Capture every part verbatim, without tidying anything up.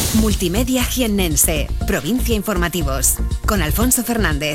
Multimedia Jiennense, Provincia Informativos, con Alfonso Fernández.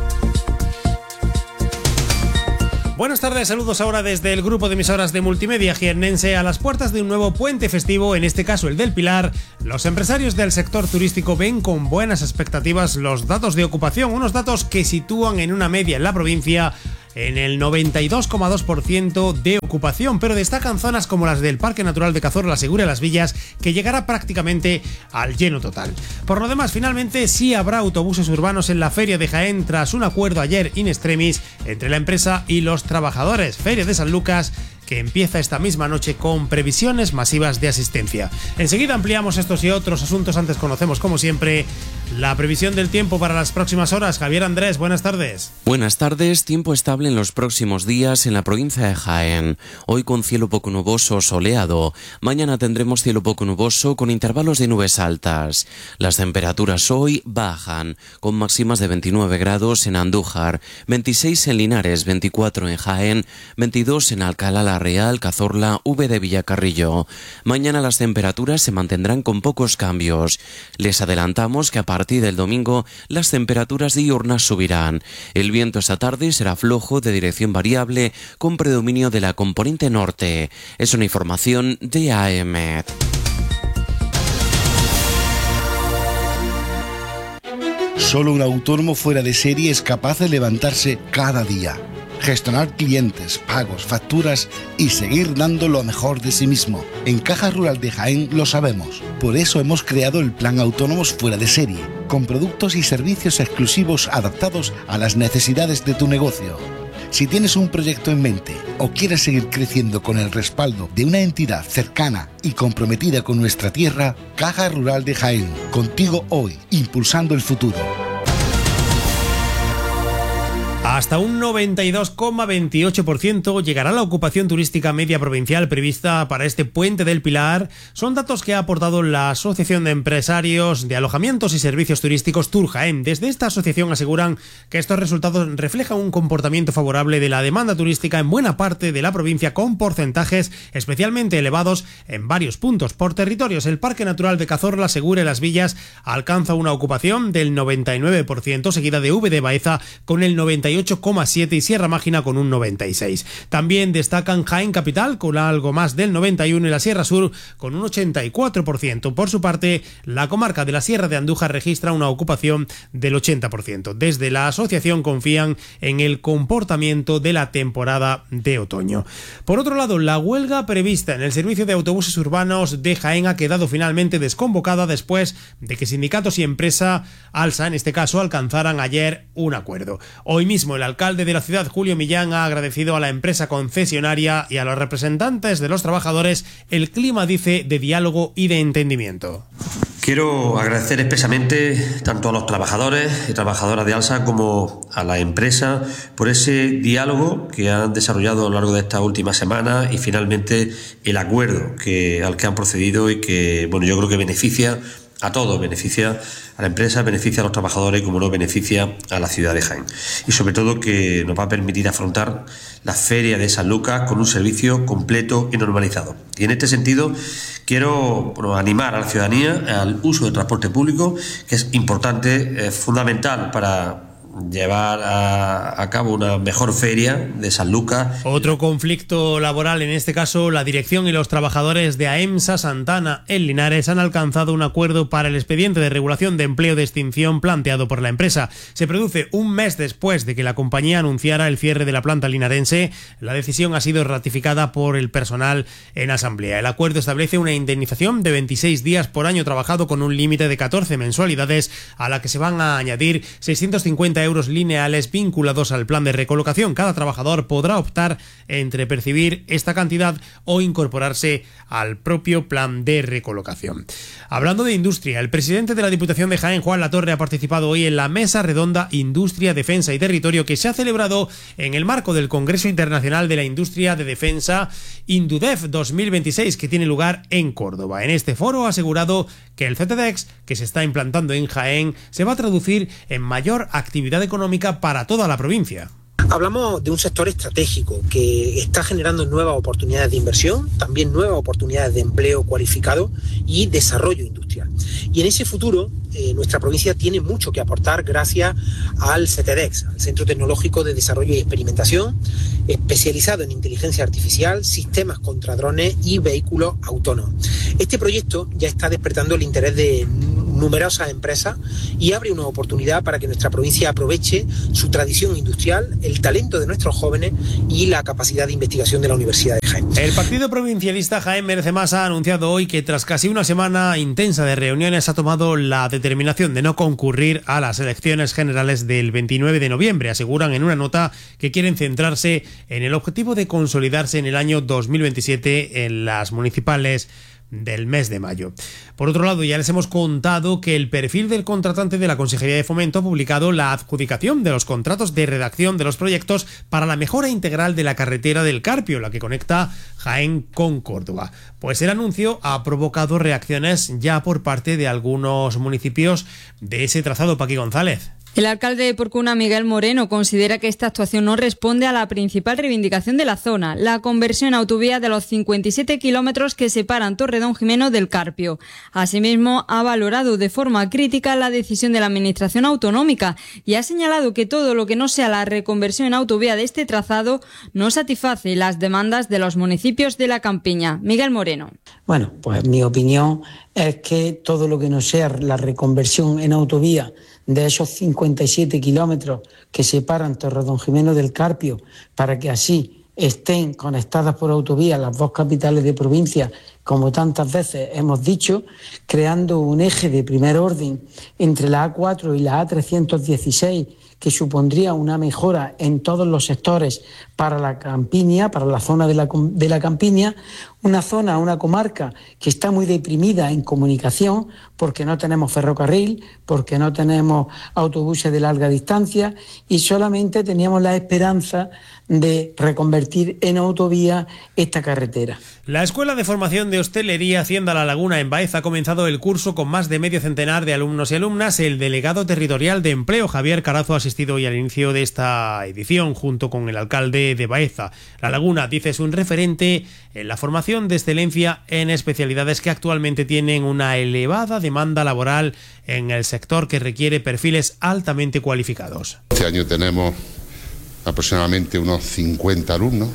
Buenas tardes, saludos ahora desde el grupo de emisoras de Multimedia Jiennense. A las puertas de un nuevo puente festivo, en este caso el del Pilar, los empresarios del sector turístico ven con buenas expectativas los datos de ocupación, unos datos que sitúan en una media en la provincia en el noventa y dos coma dos por ciento de ocupación, pero destacan zonas como las del Parque Natural de Cazorla, Segura y Las Villas, que llegará prácticamente al lleno total. Por lo demás, finalmente sí habrá autobuses urbanos en la Feria de Jaén tras un acuerdo ayer in extremis entre la empresa y los trabajadores. Feria de San Lucas, que empieza esta misma noche con previsiones masivas de asistencia. Enseguida ampliamos estos y otros asuntos. Antes conocemos, como siempre, la previsión del tiempo para las próximas horas. Javier Andrés, buenas tardes. Buenas tardes. Tiempo estable en los próximos días en la provincia de Jaén. Hoy con cielo poco nuboso soleado. Mañana tendremos cielo poco nuboso con intervalos de nubes altas. Las temperaturas hoy bajan, con máximas de veintinueve grados en Andújar, veintiséis en Linares, veinticuatro en Jaén, veintidós en Alcalá la Real, Cazorla, V de Villacarrillo. Mañana las temperaturas se mantendrán con pocos cambios. Les adelantamos que a partir del domingo las temperaturas diurnas subirán. El viento esta tarde será flojo de dirección variable con predominio de la componente norte. Es una información de A E M E T. Solo un autónomo fuera de serie es capaz de levantarse cada día, gestionar clientes, pagos, facturas y seguir dando lo mejor de sí mismo. En Caja Rural de Jaén lo sabemos. Por eso hemos creado el Plan Autónomos Fuera de Serie, con productos y servicios exclusivos adaptados a las necesidades de tu negocio. Si tienes un proyecto en mente o quieres seguir creciendo con el respaldo de una entidad cercana y comprometida con nuestra tierra, Caja Rural de Jaén, contigo hoy, impulsando el futuro. Hasta un noventa y dos coma veintiocho por ciento llegará la ocupación turística media provincial prevista para este puente del Pilar. Son datos que ha aportado la Asociación de Empresarios de Alojamientos y Servicios Turísticos Turjaén. Desde esta asociación aseguran que estos resultados reflejan un comportamiento favorable de la demanda turística en buena parte de la provincia, con porcentajes especialmente elevados en varios puntos. Por territorios, el Parque Natural de Cazorla, Segura y Las Villas alcanza una ocupación del noventa y nueve por ciento, seguida de V de Baeza con el noventa y ocho coma siete por ciento y Sierra Mágina con un noventa y seis por ciento. También destacan Jaén Capital con algo más del noventa y uno por ciento y la Sierra Sur con un ochenta y cuatro por ciento. Por su parte, la comarca de la Sierra de Andújar registra una ocupación del ochenta por ciento. Desde la asociación confían en el comportamiento de la temporada de otoño. Por otro lado, la huelga prevista en el servicio de autobuses urbanos de Jaén ha quedado finalmente desconvocada después de que sindicatos y empresa Alsa, en este caso, alcanzaran ayer un acuerdo. Hoy mismo el alcalde de la ciudad, Julio Millán, ha agradecido a la empresa concesionaria y a los representantes de los trabajadores el clima, dice, de diálogo y de entendimiento. Quiero agradecer expresamente tanto a los trabajadores y trabajadoras de Alsa como a la empresa por ese diálogo que han desarrollado a lo largo de esta última semana y finalmente el acuerdo que, al que han procedido y que, bueno, yo creo que beneficia a todos, beneficia a la empresa, beneficia a los trabajadores y, como no, beneficia a la ciudad de Jaén. Y sobre todo que nos va a permitir afrontar la Feria de San Lucas con un servicio completo y normalizado. Y en este sentido quiero, bueno, animar a la ciudadanía al uso del transporte público, que es importante, es fundamental para llevar a, a cabo una mejor feria de San Lucas. Otro conflicto laboral, en este caso la dirección y los trabajadores de AEMSA Santana en Linares han alcanzado un acuerdo para el expediente de regulación de empleo de extinción planteado por la empresa. Se produce un mes después de que la compañía anunciara el cierre de la planta linarense. La decisión ha sido ratificada por el personal en asamblea. El acuerdo establece una indemnización de veintiséis días por año trabajado con un límite de catorce mensualidades, a la que se van a añadir seiscientos cincuenta euros lineales vinculados al plan de recolocación. Cada trabajador podrá optar entre percibir esta cantidad o incorporarse al propio plan de recolocación. Hablando de industria, el presidente de la Diputación de Jaén, Juan Latorre, ha participado hoy en la Mesa Redonda Industria, Defensa y Territorio, que se ha celebrado en el marco del Congreso Internacional de la Industria de Defensa Indudef dos mil veintiséis, que tiene lugar en Córdoba. En este foro ha asegurado que el C T D E X, que se está implantando en Jaén, se va a traducir en mayor actividad económica para toda la provincia. Hablamos de un sector estratégico que está generando nuevas oportunidades de inversión, también nuevas oportunidades de empleo cualificado y desarrollo industrial. Y en ese futuro, eh, nuestra provincia tiene mucho que aportar gracias al CETEDEX, al Centro Tecnológico de Desarrollo y Experimentación, especializado en inteligencia artificial, sistemas contra drones y vehículos autónomos. Este proyecto ya está despertando el interés de numerosas empresas y abre una oportunidad para que nuestra provincia aproveche su tradición industrial, el talento de nuestros jóvenes y la capacidad de investigación de la Universidad de Jaén. El Partido Provincialista Jaén Merece Más ha anunciado hoy que tras casi una semana intensa de reuniones ha tomado la determinación de no concurrir a las elecciones generales del veintinueve de noviembre. Aseguran en una nota que quieren centrarse en el objetivo de consolidarse en el año dos mil veintisiete en las municipales del mes de mayo. Por otro lado, ya les hemos contado que el perfil del contratante de la Consejería de Fomento ha publicado la adjudicación de los contratos de redacción de los proyectos para la mejora integral de la carretera del Carpio, la que conecta Jaén con Córdoba. Pues el anuncio ha provocado reacciones ya por parte de algunos municipios de ese trazado. Paqui González. El alcalde de Porcuna, Miguel Moreno, considera que esta actuación no responde a la principal reivindicación de la zona, la conversión a autovía de los cincuenta y siete kilómetros que separan Torredón-Jimeno del Carpio. Asimismo, ha valorado de forma crítica la decisión de la Administración autonómica y ha señalado que todo lo que no sea la reconversión en autovía de este trazado no satisface las demandas de los municipios de la campiña. Miguel Moreno. Bueno, pues mi opinión es que todo lo que no sea la reconversión en autovía de esos cincuenta y siete kilómetros que separan Torredón-Jimeno del Carpio, para que así estén conectadas por autovía las dos capitales de provincia, como tantas veces hemos dicho, creando un eje de primer orden entre la A cuatro y la A trescientos dieciséis, que supondría una mejora en todos los sectores para la campiña, para la zona de la, de la campiña, una zona, una comarca que está muy deprimida en comunicación porque no tenemos ferrocarril, porque no tenemos autobuses de larga distancia y solamente teníamos la esperanza de reconvertir en autovía esta carretera. La Escuela de Formación de Hostelería Hacienda La Laguna en Baeza ha comenzado el curso con más de medio centenar de alumnos y alumnas. El delegado territorial de Empleo, Javier Carazo, ha asistido hoy al inicio de esta edición junto con el alcalde de Baeza. La Laguna, dice, es un referente en la formación de excelencia en especialidades que actualmente tienen una elevada demanda laboral en el sector que requiere perfiles altamente cualificados. Este año tenemos aproximadamente unos cincuenta alumnos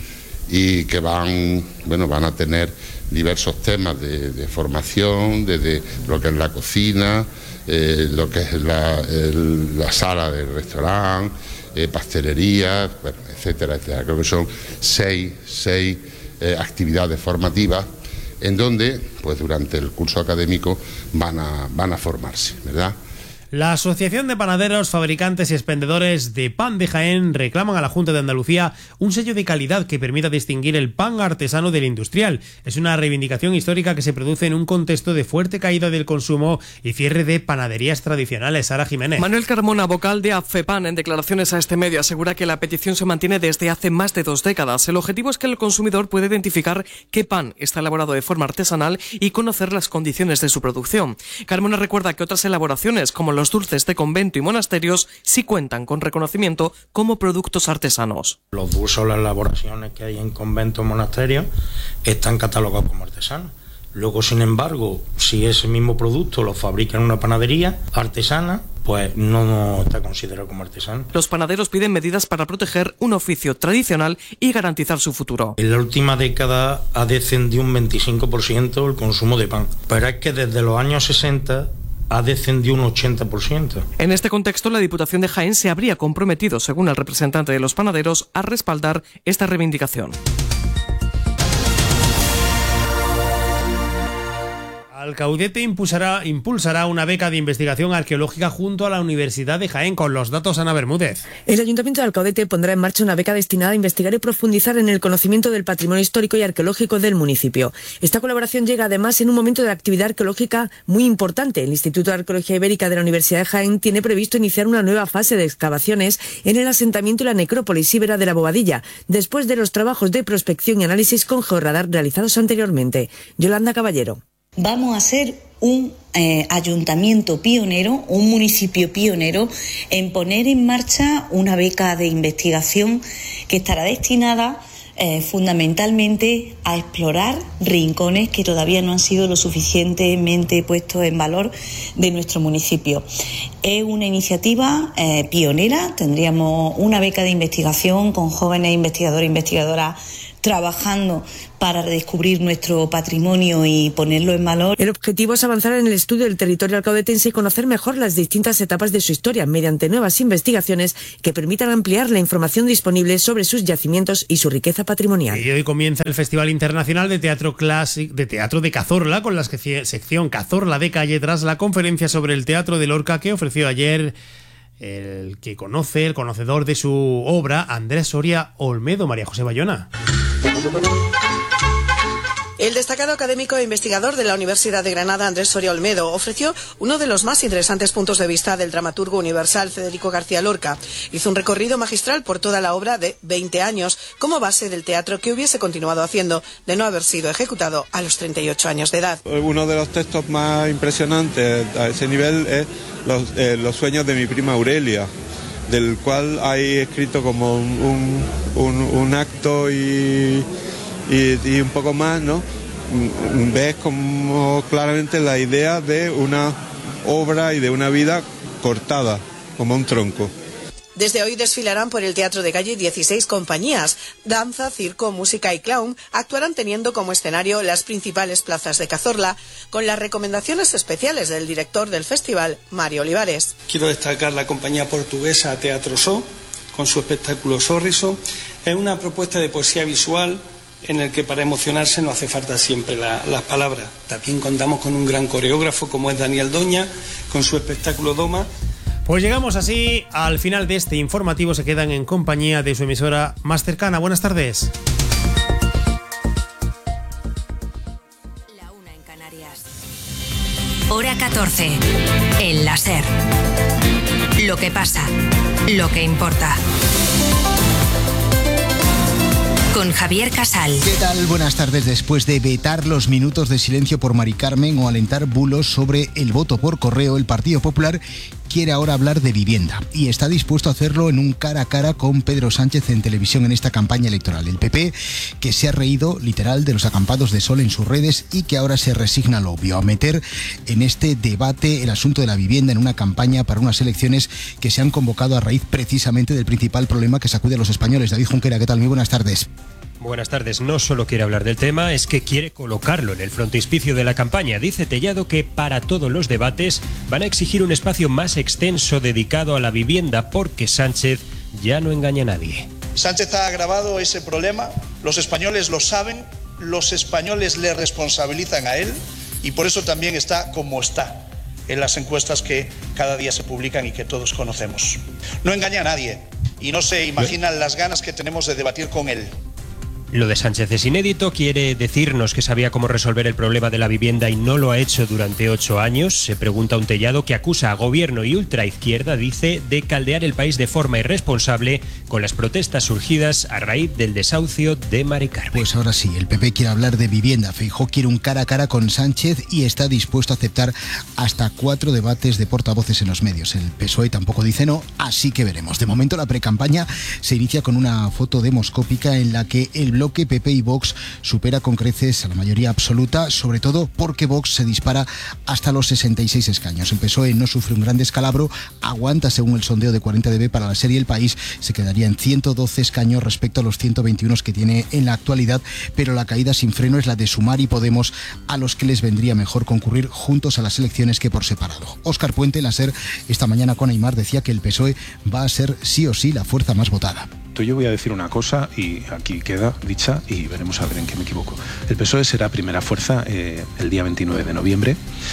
y que van, bueno, van a tener diversos temas de, de formación, desde lo que es la cocina, eh, lo que es la, el, la sala del restaurante, eh, pastelería, bueno, etcétera, etcétera. Creo que son seis, seis eh, actividades formativas en donde, pues durante el curso académico van a, van a formarse, ¿verdad? La Asociación de Panaderos, Fabricantes y Expendedores de Pan de Jaén reclaman a la Junta de Andalucía un sello de calidad que permita distinguir el pan artesano del industrial. Es una reivindicación histórica que se produce en un contexto de fuerte caída del consumo y cierre de panaderías tradicionales. Sara Jiménez. Manuel Carmona, vocal de AFEPAN, en declaraciones a este medio asegura que la petición se mantiene desde hace más de dos décadas. El objetivo es que el consumidor pueda identificar qué pan está elaborado de forma artesanal y conocer las condiciones de su producción. Carmona recuerda que otras elaboraciones, como los dulces de convento y monasterios, sí cuentan con reconocimiento como productos artesanos. Los dulces o las elaboraciones que hay en conventos y monasterios están catalogados como artesanos. Luego, sin embargo, si ese mismo producto lo fabrica en una panadería artesana, pues no está considerado como artesano. Los panaderos piden medidas para proteger un oficio tradicional y garantizar su futuro. En la última década ha descendido un veinticinco por ciento el consumo de pan, pero es que desde los años sesenta ha descendido un ochenta por ciento. En este contexto, la Diputación de Jaén se habría comprometido, según el representante de los panaderos, a respaldar esta reivindicación. Alcaudete impulsará, impulsará una beca de investigación arqueológica junto a la Universidad de Jaén. Con los datos, Ana Bermúdez. El Ayuntamiento de Alcaudete pondrá en marcha una beca destinada a investigar y profundizar en el conocimiento del patrimonio histórico y arqueológico del municipio. Esta colaboración llega además en un momento de actividad arqueológica muy importante. El Instituto de Arqueología Ibérica de la Universidad de Jaén tiene previsto iniciar una nueva fase de excavaciones en el asentamiento y la necrópolis íbera de la Bobadilla, después de los trabajos de prospección y análisis con georradar realizados anteriormente. Yolanda Caballero. Vamos a hacer un eh, ayuntamiento pionero, un municipio pionero en poner en marcha una beca de investigación que estará destinada Eh, fundamentalmente a explorar rincones que todavía no han sido lo suficientemente puestos en valor de nuestro municipio. Es una iniciativa eh, pionera, tendríamos una beca de investigación con jóvenes investigadores e investigadoras trabajando para redescubrir nuestro patrimonio y ponerlo en valor. El objetivo es avanzar en el estudio del territorio alcaudetense y conocer mejor las distintas etapas de su historia mediante nuevas investigaciones que permitan ampliar la información disponible sobre sus yacimientos y su riqueza patrimonial. Y hoy comienza el Festival Internacional de Teatro Clásico de Teatro de Cazorla con la sección Cazorla de Calle tras la conferencia sobre el Teatro de Lorca que ofreció ayer el que conoce, el conocedor de su obra, Andrés Soria Olmedo. María José Bayona. El destacado académico e investigador de la Universidad de Granada, Andrés Soria Olmedo, ofreció uno de los más interesantes puntos de vista del dramaturgo universal Federico García Lorca. Hizo un recorrido magistral por toda la obra de veinte años como base del teatro que hubiese continuado haciendo de no haber sido ejecutado a los treinta y ocho años de edad. Uno de los textos más impresionantes a ese nivel es Los, eh, los sueños de mi prima Aurelia, del cual hay escrito como un, un, un, un acto y, y, y un poco más, ¿no? Ves como claramente la idea de una obra y de una vida cortada, como un tronco. Desde hoy desfilarán por el Teatro de Calle dieciséis compañías. Danza, circo, música y clown actuarán teniendo como escenario las principales plazas de Cazorla, con las recomendaciones especiales del director del festival, Mario Olivares. Quiero destacar la compañía portuguesa Teatro So, con su espectáculo Sorriso. Es una propuesta de poesía visual en el que para emocionarse no hace falta siempre la, las palabras. También contamos con un gran coreógrafo como es Daniel Doña, con su espectáculo Doma. Pues llegamos así al final de este informativo. Se quedan en compañía de su emisora más cercana. Buenas tardes. La una en Canarias. Hora catorce. El láser. Lo que pasa. Lo que importa. Con Javier Casal. ¿Qué tal? Buenas tardes. Después de vetar los minutos de silencio por Mari Carmen o alentar bulos sobre el voto por correo, el Partido Popular quiere ahora hablar de vivienda y está dispuesto a hacerlo en un cara a cara con Pedro Sánchez en televisión en esta campaña electoral. El P P, que se ha reído literal de los acampados de sol en sus redes y que ahora se resigna al obvio, a meter en este debate el asunto de la vivienda en una campaña para unas elecciones que se han convocado a raíz precisamente del principal problema que sacude a los españoles. David Junquera, ¿qué tal? Muy buenas tardes. Buenas tardes. No solo quiere hablar del tema, es que quiere colocarlo en el frontispicio de la campaña. Dice Tellado que para todos los debates van a exigir un espacio más extenso dedicado a la vivienda porque Sánchez ya no engaña a nadie. Sánchez ha agravado ese problema, los españoles lo saben, los españoles le responsabilizan a él y por eso también está como está en las encuestas que cada día se publican y que todos conocemos. No engaña a nadie y no se imaginan las ganas que tenemos de debatir con él. Lo de Sánchez es inédito, quiere decirnos que sabía cómo resolver el problema de la vivienda y no lo ha hecho durante ocho años. Se pregunta un Tellado que acusa a gobierno y ultraizquierda, dice, de caldear el país de forma irresponsable con las protestas surgidas a raíz del desahucio de Mari Carmen. Pues ahora sí, el P P quiere hablar de vivienda. Feijóo quiere un cara a cara con Sánchez y está dispuesto a aceptar hasta cuatro debates de portavoces en los medios. El P S O E tampoco dice no, así que veremos. De momento la precampaña se inicia con una foto demoscópica en la que el bloque P P y Vox supera con creces a la mayoría absoluta, sobre todo porque Vox se dispara hasta los sesenta y seis escaños. El P S O E no sufre un gran descalabro, aguanta según el sondeo de cuarenta D B para la serie El País, se quedaría en ciento doce escaños respecto a los ciento veintiuno que tiene en la actualidad, pero la caída sin freno es la de Sumar y Podemos, a los que les vendría mejor concurrir juntos a las elecciones que por separado. Óscar Puente, en la SER, esta mañana con Aimar, decía que el P S O E va a ser sí o sí la fuerza más votada. Yo voy a decir una cosa y aquí queda dicha y veremos a ver en qué me equivoco. El P S O E será primera fuerza eh, el día veintinueve de noviembre.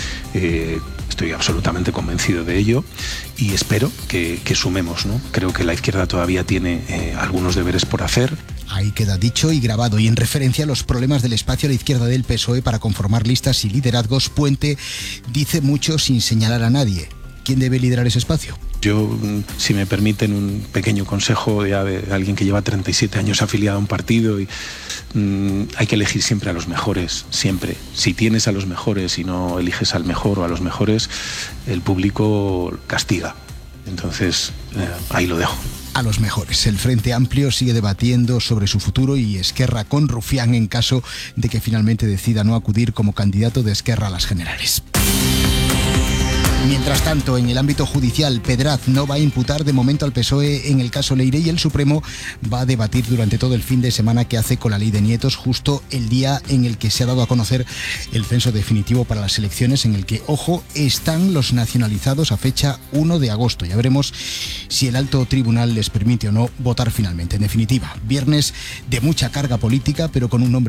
Eh, estoy absolutamente convencido de ello y espero que, que sumemos, ¿no? Creo que la izquierda todavía tiene eh, algunos deberes por hacer. Ahí queda dicho y grabado. Y en referencia a los problemas del espacio a la izquierda del P S O E para conformar listas y liderazgos, Puente dice mucho sin señalar a nadie. ¿Quién debe liderar ese espacio? Yo, si me permiten un pequeño consejo ya de alguien que lleva treinta y siete años afiliado a un partido, y, mmm, hay que elegir siempre a los mejores, siempre. Si tienes a los mejores y no eliges al mejor o a los mejores, el público castiga. Entonces, eh, ahí lo dejo. A los mejores. El Frente Amplio sigue debatiendo sobre su futuro y Esquerra con Rufián en caso de que finalmente decida no acudir como candidato de Esquerra a las generales. Mientras tanto, en el ámbito judicial, Pedraz no va a imputar de momento al P S O E en el caso Leire y el Supremo va a debatir durante todo el fin de semana qué hace con la ley de nietos, justo el día en el que se ha dado a conocer el censo definitivo para las elecciones, en el que, ojo, están los nacionalizados a fecha uno de agosto. Ya veremos si el alto tribunal les permite o no votar finalmente. En definitiva, viernes de mucha carga política, pero con un nombre